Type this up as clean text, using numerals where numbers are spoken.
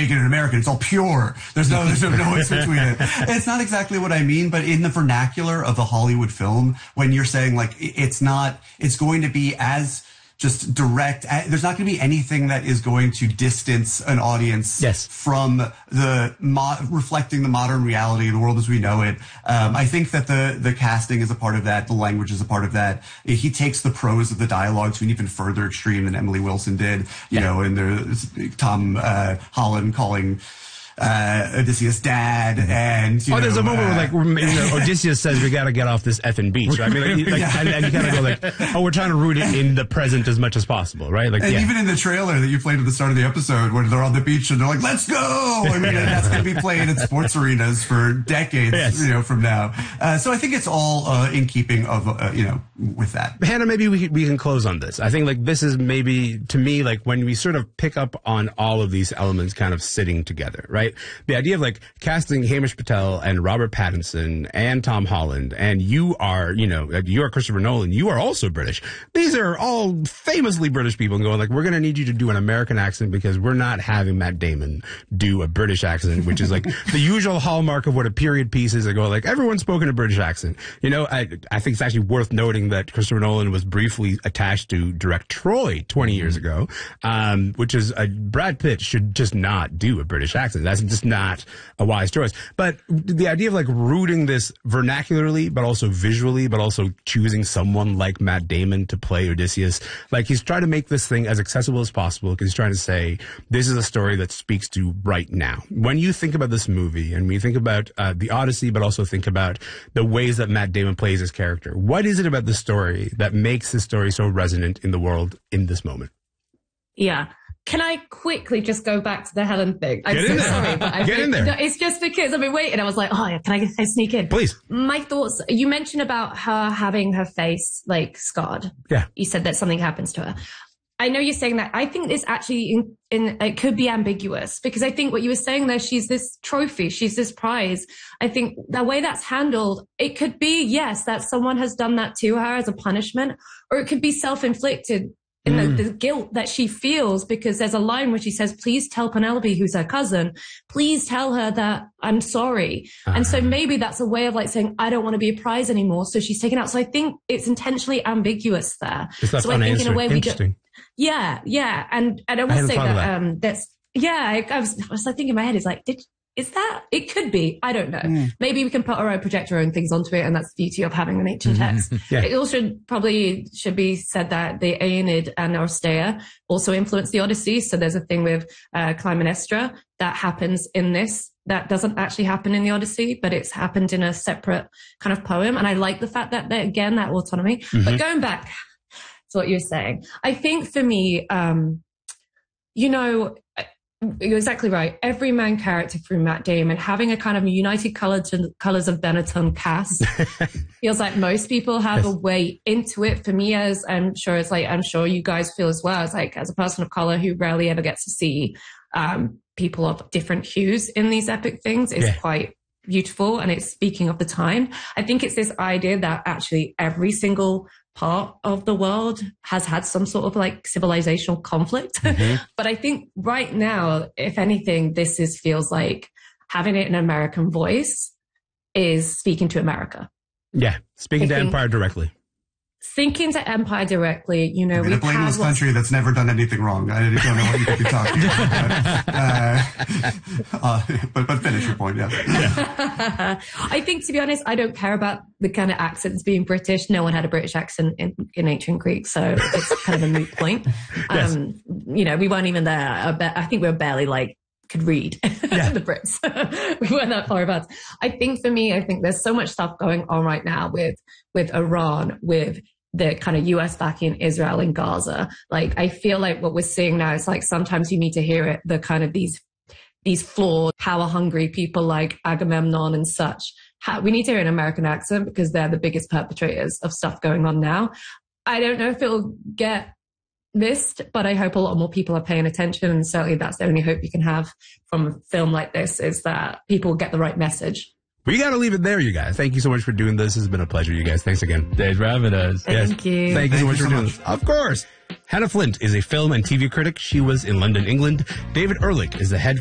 Jamaican and American. It's all pure. There's no noise between it. It's not exactly what I mean, but in the vernacular of the Hollywood film, when you're saying like, it's going to be as just direct. There's not going to be anything that is going to distance an audience from reflecting the modern reality of the world as we know it. I think that the casting is a part of that. The language is a part of that. He takes the prose of the dialogue to an even further extreme than Emily Wilson did. You know, and there's Tom Holland calling Odysseus dad, and there's a moment where like Odysseus says we got to get off this effing beach, right? I mean, and you kind of go like, we're trying to root it in the present as much as possible, right? Like, even in the trailer that you played at the start of the episode, when they're on the beach and they're like, "Let's go!" I mean, that's going to be played in sports arenas for decades, from now. So I think it's all in keeping of with that. Hannah, maybe we can close on this. I think like this is maybe to me like when we sort of pick up on all of these elements kind of sitting together, right? The idea of like casting Hamish Patel and Robert Pattinson and Tom Holland, and you are Christopher Nolan, you are also British. These are all famously British people, and going like, we're going to need you to do an American accent because we're not having Matt Damon do a British accent, which is like the usual hallmark of what a period piece is. I go like, everyone's spoken a British accent. I think it's actually worth noting that Christopher Nolan was briefly attached to direct Troy 20 years ago, which is Brad Pitt should just not do a British accent. That's just not a wise choice. But the idea of like rooting this vernacularly, but also visually, but also choosing someone like Matt Damon to play Odysseus, like he's trying to make this thing as accessible as possible because he's trying to say this is a story that speaks to right now. When you think about this movie and we think about the Odyssey, but also think about the ways that Matt Damon plays his character, what is it about the story that makes this story so resonant in the world in this moment? Yeah. Can I quickly just go back to the Helen thing? I'm so sorry, but get in there. No, it's just because I've been waiting. I was like, can I sneak in? Please. My thoughts, you mentioned about her having her face like scarred. Yeah. You said that something happens to her. I know you're saying that. I think it's actually it could be ambiguous because I think what you were saying there, she's this trophy, she's this prize. I think the way that's handled, it could be, yes, that someone has done that to her as a punishment, or it could be self-inflicted. In the guilt that she feels, because there's a line where she says, please tell Penelope, who's her cousin, please tell her that I'm sorry. And so maybe that's a way of like saying, I don't want to be a prize anymore. So she's taken out. So I think it's intentionally ambiguous there. So I think in a way interesting. Yeah. And I will say that, I was like thinking in my head, it's like, is that? It could be. I don't know. Maybe we can put our own projector own things onto it, and that's the beauty of having an ancient text. It also probably should be said that the Aeneid and Oresteia also influenced the Odyssey. So there's a thing with Clytemnestra that happens in this that doesn't actually happen in the Odyssey, but it's happened in a separate kind of poem. And I like the fact that again, that autonomy. But going back to what you're saying, I think for me, you're exactly right. Every main character through Matt Damon having a kind of United Colors of Benetton cast feels like most people have a way into it. For me, as I'm sure you guys feel as well, as like as a person of color who rarely ever gets to see people of different hues in these epic things, is quite beautiful, and it's speaking of the time. I think it's this idea that actually every single part of the world has had some sort of like civilizational conflict. But I think right now, if anything, feels like having it in an American voice is speaking to America. Yeah. Speaking to Empire directly. Thinking to Empire directly, we have a blameless country that's never done anything wrong. I don't know what you could be talking about. But finish your point, yeah. I think, to be honest, I don't care about the kind of accents being British. No one had a British accent in ancient Greek, so it's kind of a moot point. We weren't even there. I think we were barely could read the Brits. We weren't that far advanced. I think for me, there's so much stuff going on right now with Iran, with the kind of US backing Israel and Gaza. Like, I feel like what we're seeing now is like sometimes you need to hear it, the kind of these flawed, power hungry people like Agamemnon and such. We need to hear an American accent because they're the biggest perpetrators of stuff going on now. I don't know if it'll get missed, but I hope a lot more people are paying attention. And certainly that's the only hope you can have from a film like this, is that people get the right message. We got to leave it there, you guys. Thank you so much for doing this. It's been a pleasure, you guys. Thanks again. Thanks for having us. Thank you. Thank you so much for doing this. Of course. Hannah Flint is a film and TV critic. She was in London, England. David Ehrlich is the head